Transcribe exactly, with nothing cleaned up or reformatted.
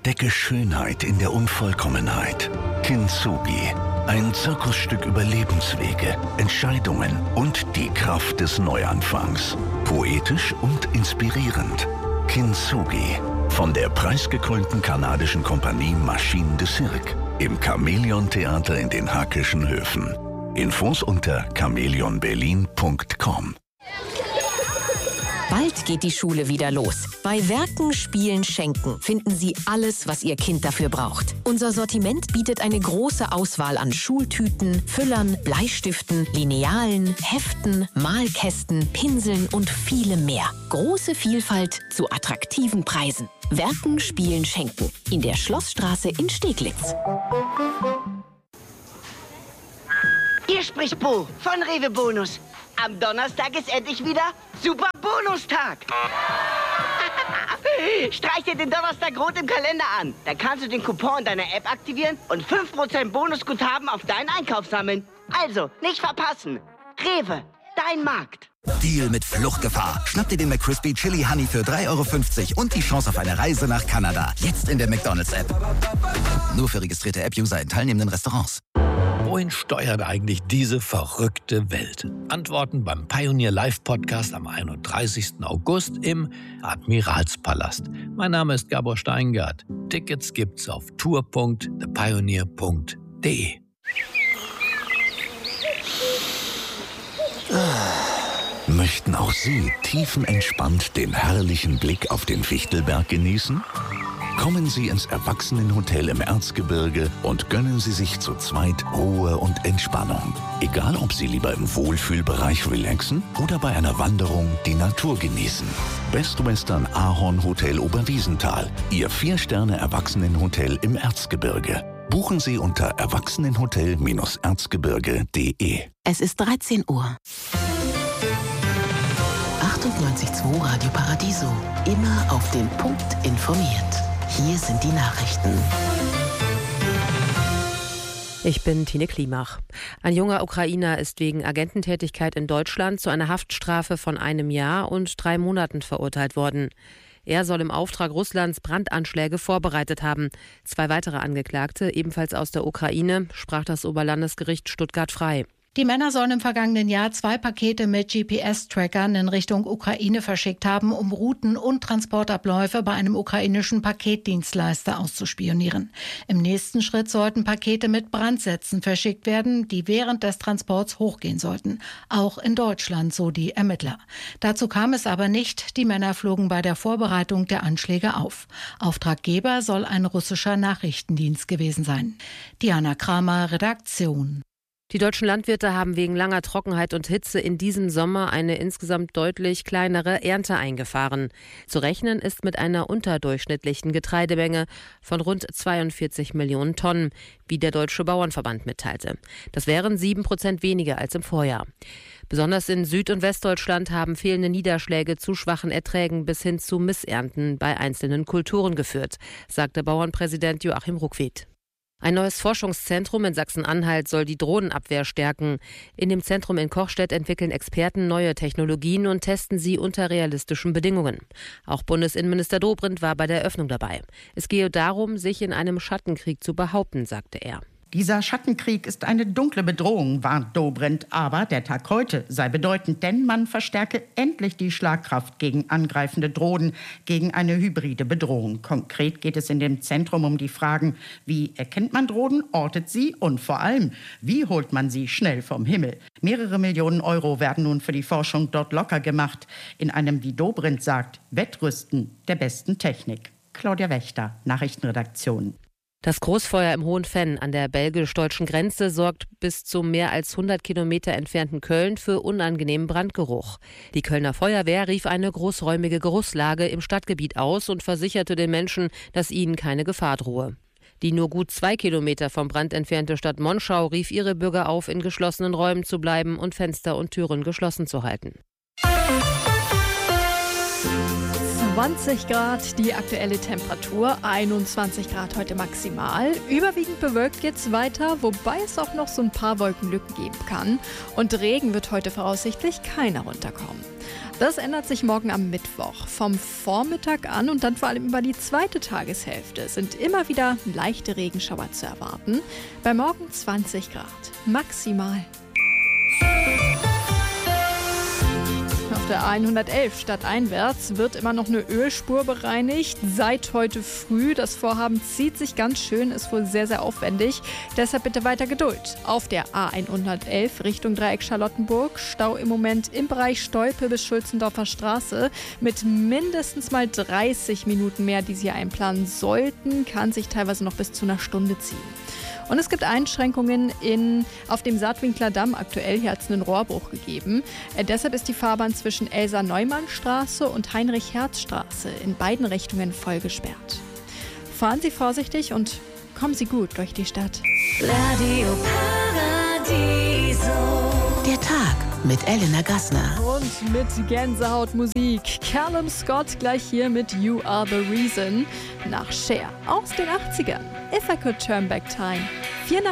Entdecke Schönheit in der Unvollkommenheit. Kintsugi. Ein Zirkusstück über Lebenswege, Entscheidungen und die Kraft des Neuanfangs. Poetisch und inspirierend. Kintsugi. Von der preisgekrönten kanadischen Kompanie Machine de Cirque. Im Chamäleon-Theater in den Hackischen Höfen. Infos unter chamäleon berlin punkt com. Bald geht die Schule wieder los. Bei Werken, Spielen, Schenken finden Sie alles, was Ihr Kind dafür braucht. Unser Sortiment bietet eine große Auswahl an Schultüten, Füllern, Bleistiften, Linealen, Heften, Malkästen, Pinseln und vielem mehr. Große Vielfalt zu attraktiven Preisen. Werken, Spielen, Schenken. In der Schlossstraße in Steglitz. Hier spricht Bo von Rewe Bonus. Am Donnerstag ist endlich wieder Super Bonustag. Streich dir den Donnerstag rot im Kalender an. Dann kannst du den Coupon in deiner App aktivieren und fünf Prozent Bonusguthaben auf deinen Einkauf sammeln. Also, nicht verpassen. Rewe, dein Markt. Deal mit Fluchtgefahr. Schnapp dir den McCrispy Chili Honey für drei Euro fünfzig und die Chance auf eine Reise nach Kanada. Jetzt in der McDonald's-App. Nur für registrierte App-User in teilnehmenden Restaurants. Wohin steuert eigentlich diese verrückte Welt? Antworten beim Pioneer Live Podcast am einunddreißigsten August im Admiralspalast. Mein Name ist Gabor Steingart. Tickets gibt's auf tour punkt the pioneer punkt de. Möchten auch Sie tiefenentspannt den herrlichen Blick auf den Fichtelberg genießen? Kommen Sie ins Erwachsenenhotel im Erzgebirge und gönnen Sie sich zu zweit Ruhe und Entspannung. Egal, ob Sie lieber im Wohlfühlbereich relaxen oder bei einer Wanderung die Natur genießen. Best Western Ahorn Hotel Oberwiesenthal, Ihr Vier-Sterne-Erwachsenenhotel im Erzgebirge. Buchen Sie unter erwachsenenhotel erzgebirge punkt de. Es ist dreizehn Uhr. achtundneunzig Komma zwei Radio Paradiso. Immer auf den Punkt informiert. Hier sind die Nachrichten. Ich bin Tine Klimach. Ein junger Ukrainer ist wegen Agententätigkeit in Deutschland zu einer Haftstrafe von einem Jahr und drei Monaten verurteilt worden. Er soll im Auftrag Russlands Brandanschläge vorbereitet haben. Zwei weitere Angeklagte, ebenfalls aus der Ukraine, sprach das Oberlandesgericht Stuttgart frei. Die Männer sollen im vergangenen Jahr zwei Pakete mit G P S-Trackern in Richtung Ukraine verschickt haben, um Routen und Transportabläufe bei einem ukrainischen Paketdienstleister auszuspionieren. Im nächsten Schritt sollten Pakete mit Brandsätzen verschickt werden, die während des Transports hochgehen sollten. Auch in Deutschland, so die Ermittler. Dazu kam es aber nicht. Die Männer flogen bei der Vorbereitung der Anschläge auf. Auftraggeber soll ein russischer Nachrichtendienst gewesen sein. Diana Kramer, Redaktion. Die deutschen Landwirte haben wegen langer Trockenheit und Hitze in diesem Sommer eine insgesamt deutlich kleinere Ernte eingefahren. Zu rechnen ist mit einer unterdurchschnittlichen Getreidemenge von rund zweiundvierzig Millionen Tonnen, wie der Deutsche Bauernverband mitteilte. Das wären sieben Prozent weniger als im Vorjahr. Besonders in Süd- und Westdeutschland haben fehlende Niederschläge zu schwachen Erträgen bis hin zu Missernten bei einzelnen Kulturen geführt, sagte Bauernpräsident Joachim Ruckwied. Ein neues Forschungszentrum in Sachsen-Anhalt soll die Drohnenabwehr stärken. In dem Zentrum in Kochstedt entwickeln Experten neue Technologien und testen sie unter realistischen Bedingungen. Auch Bundesinnenminister Dobrindt war bei der Eröffnung dabei. Es gehe darum, sich in einem Schattenkrieg zu behaupten, sagte er. Dieser Schattenkrieg ist eine dunkle Bedrohung, warnt Dobrindt. Aber der Tag heute sei bedeutend, denn man verstärke endlich die Schlagkraft gegen angreifende Drohnen, gegen eine hybride Bedrohung. Konkret geht es in dem Zentrum um die Fragen, wie erkennt man Drohnen, ortet sie und vor allem, wie holt man sie schnell vom Himmel. Mehrere Millionen Euro werden nun für die Forschung dort locker gemacht, in einem, wie Dobrindt sagt, Wettrüsten der besten Technik. Claudia Wächter, Nachrichtenredaktion. Das Großfeuer im Hohen Venn an der belgisch-deutschen Grenze sorgt bis zum mehr als hundert Kilometer entfernten Köln für unangenehmen Brandgeruch. Die Kölner Feuerwehr rief eine großräumige Geruchslage im Stadtgebiet aus und versicherte den Menschen, dass ihnen keine Gefahr drohe. Die nur gut zwei Kilometer vom Brand entfernte Stadt Monschau rief ihre Bürger auf, in geschlossenen Räumen zu bleiben und Fenster und Türen geschlossen zu halten. zwanzig Grad die aktuelle Temperatur, einundzwanzig Grad heute maximal. Überwiegend bewölkt geht's weiter, wobei es auch noch so ein paar Wolkenlücken geben kann. Und Regen wird heute voraussichtlich keiner runterkommen. Das ändert sich morgen am Mittwoch. Vom Vormittag an und dann vor allem über die zweite Tageshälfte sind immer wieder leichte Regenschauer zu erwarten. Bei morgen zwanzig Grad. Maximal. Auf der A hundertelf stadteinwärts wird immer noch eine Ölspur bereinigt. Seit heute früh. Das Vorhaben zieht sich ganz schön, ist wohl sehr, sehr aufwendig. Deshalb bitte weiter Geduld. Auf der A hundertelf Richtung Dreieck Charlottenburg. Stau im Moment im Bereich Stolpe bis Schulzendorfer Straße. Mit mindestens mal dreißig Minuten mehr, die Sie einplanen sollten, kann sich teilweise noch bis zu einer Stunde ziehen. Und es gibt Einschränkungen in, auf dem Saatwinkler Damm aktuell. Hier hat es einen Rohrbruch gegeben. Äh, deshalb ist die Fahrbahn zwischen Elsa-Neumann-Straße und Heinrich-Herz-Straße in beiden Richtungen voll gesperrt. Fahren Sie vorsichtig und kommen Sie gut durch die Stadt. Radio Paradiso. Der Tag mit Elena Gassner. Und mit Gänsehautmusik. Callum Scott gleich hier mit You Are The Reason. Nach Cher aus den achtzigern. If I Could Turn Back Time. Vier nach